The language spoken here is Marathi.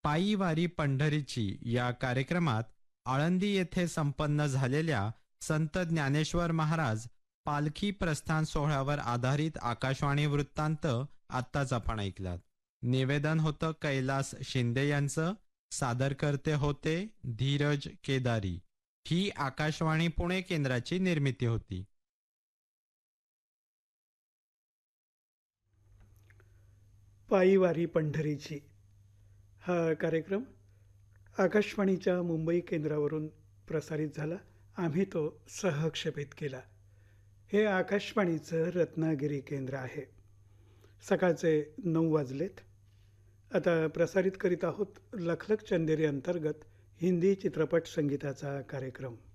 पायी वारी पंढरीची या कार्यक्रमात आळंदी येथे संपन्न झालेल्या संत ज्ञानेश्वर महाराज पालखी प्रस्थान सोहळ्यावर आधारित आकाशवाणी वृत्तांत आत्ताच आपण ऐकलात. निवेदन होतं कैलास शिंदे यांचं. सादरकर्ते होते धीरज केदारी. ही आकाशवाणी पुणे केंद्राची निर्मिती होती. पायी वारी पंढरीची हा कार्यक्रम आकाशवाणीच्या मुंबई केंद्रावरून प्रसारित झाला. आम्ही तो सहक्षेपित केला. हे आकाशवाणीचं रत्नागिरी केंद्र आहे. सकाळचे 9 वाजलेत. आता प्रसारित करीत आहोत लखलख चंदेरी अंतर्गत हिंदी चित्रपट संगीताचा कार्यक्रम.